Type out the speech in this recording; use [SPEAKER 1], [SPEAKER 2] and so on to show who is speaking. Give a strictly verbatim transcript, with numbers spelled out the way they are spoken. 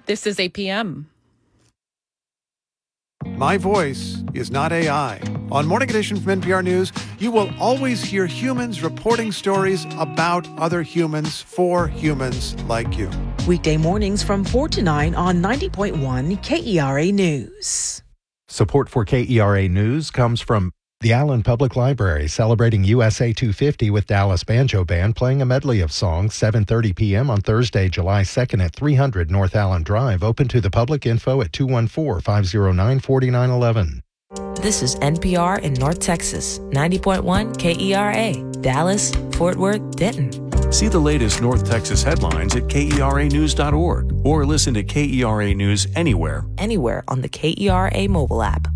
[SPEAKER 1] This is eight p.m.
[SPEAKER 2] My voice is not A I. On Morning Edition from N P R News, you will always hear humans reporting stories about other humans for humans like you.
[SPEAKER 3] Weekday mornings from four to nine on ninety point one K E R A News.
[SPEAKER 4] Support for K E R A News comes from the Allen Public Library, celebrating U S A two fifty with Dallas Banjo Band, playing a medley of songs, seven thirty p.m. on Thursday, July second at three hundred North Allen Drive. Open to the public. Info at two one four, five oh nine, four nine one one.
[SPEAKER 5] This is N P R in North Texas, ninety point one K E R A, Dallas, Fort Worth, Denton.
[SPEAKER 6] See the latest North Texas headlines at K E R A news dot org or listen to K E R A News anywhere.
[SPEAKER 5] Anywhere on the K E R A mobile app.